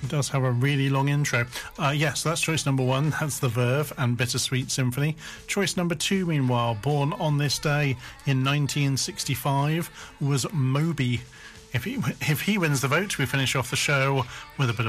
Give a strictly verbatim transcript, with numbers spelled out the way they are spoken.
It does have a really long intro. Uh, yes, that's choice number one. That's The Verve and Bittersweet Symphony. Choice number two, meanwhile, born on this day in nineteen sixty-five, was Moby. If he, if he wins the vote, we finish off the show with a bit of